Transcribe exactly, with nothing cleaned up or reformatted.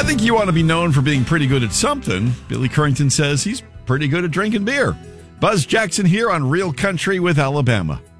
I think you want to be known for being pretty good at something. Billy Currington says he's pretty good at drinking beer. Buzz Jackson here on Real Country with Alabama.